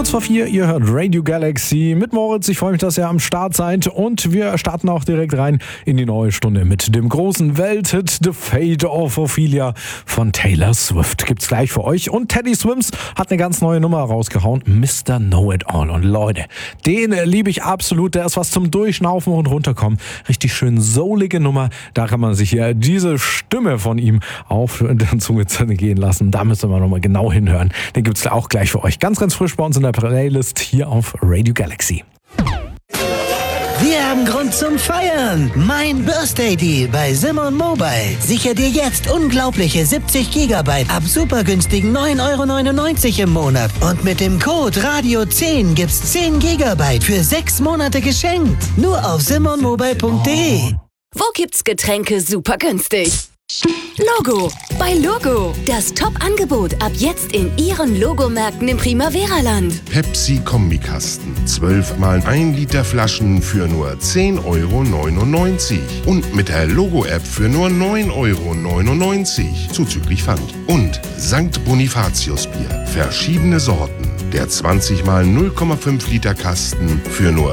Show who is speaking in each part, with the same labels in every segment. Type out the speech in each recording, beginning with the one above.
Speaker 1: 4:15, ihr hört Radio Galaxy mit Moritz. Ich freue mich, dass ihr am Start seid und wir starten auch direkt rein in die neue Stunde mit dem großen Welthit The Fate of Ophelia von Taylor Swift. Gibt's gleich für euch und Teddy Swims hat eine ganz neue Nummer rausgehauen, Mr. Know-It-All. Und Leute, den liebe ich absolut. Der ist was zum Durchschnaufen und runterkommen. Richtig schön soulige Nummer. Da kann man sich ja diese Stimme von ihm auf der Zunge gehen lassen. Da müssen wir nochmal genau hinhören. Den gibt's auch gleich für euch. Ganz, ganz frisch bei uns in der Playlist hier auf Radio Galaxy.
Speaker 2: Wir haben Grund zum Feiern. Mein Birthday Deal bei Simon Mobile. Sicher dir jetzt unglaubliche 70 GB ab super günstigen 9,99 € im Monat. Und mit dem Code Radio10 gibt's 10 GB für 6 Monate geschenkt. Nur auf simonmobile.de.
Speaker 3: Wo gibt's Getränke super günstig? Logo. Bei Logo. Das Top-Angebot ab jetzt in Ihren Logomärkten im Primavera-Land.
Speaker 4: Pepsi-Kombikasten. 12 mal 1 Liter Flaschen für nur 10,99 € und mit der Logo-App für nur 9,99 € zuzüglich Pfand. Und St. Bonifatius Bier. Verschiedene Sorten. Der 20 mal 0,5 Liter Kasten für nur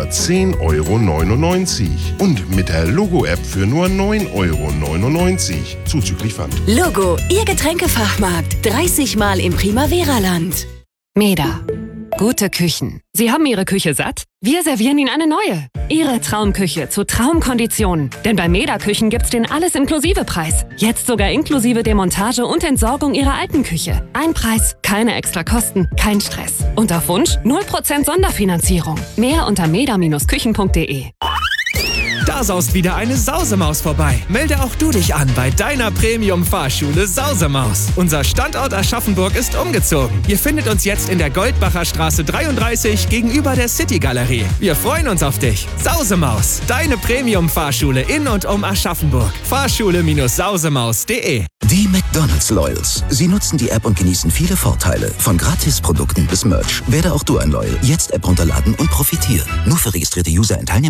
Speaker 4: 10,99 € und mit der Logo-App für nur 9,99 € zuzüglich Pfand.
Speaker 3: Logo, Ihr Getränkefachmarkt. 30 Mal im Primavera-Land.
Speaker 5: Meda. Gute Küchen. Sie haben Ihre Küche satt? Wir servieren Ihnen eine neue. Ihre Traumküche zu Traumkonditionen. Denn bei Meda Küchen gibt's den Alles-Inklusive-Preis. Jetzt sogar inklusive Demontage und Entsorgung Ihrer alten Küche. Ein Preis, keine extra Kosten, kein Stress. Und auf Wunsch 0% Sonderfinanzierung. Mehr unter meda-küchen.de.
Speaker 6: Da saust wieder eine Sausemaus vorbei. Melde auch du dich an bei deiner Premium-Fahrschule Sausemaus. Unser Standort Aschaffenburg ist umgezogen. Ihr findet uns jetzt in der Goldbacher Straße 33 gegenüber der City-Galerie. Wir freuen uns auf dich. Sausemaus, deine Premium-Fahrschule in und um Aschaffenburg. Fahrschule-sausemaus.de.
Speaker 7: Die McDonald's Loyals. Sie nutzen die App und genießen viele Vorteile. Von Gratisprodukten bis Merch. Werde auch du ein Loyal. Jetzt App runterladen und profitieren. Nur für registrierte User in Teilnehmern